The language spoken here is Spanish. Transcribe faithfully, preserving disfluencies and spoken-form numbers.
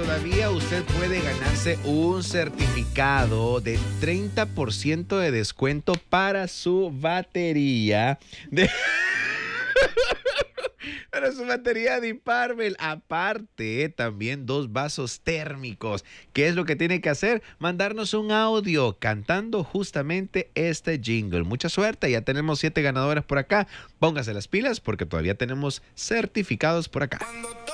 todavía usted puede ganarse un certificado de treinta por ciento de descuento para su batería de... Para su batería de Parvel. Aparte, también dos vasos térmicos. ¿Qué es lo que tiene que hacer? Mandarnos un audio cantando justamente este jingle. Mucha suerte, ya tenemos siete ganadores por acá. Póngase las pilas porque todavía tenemos certificados por acá.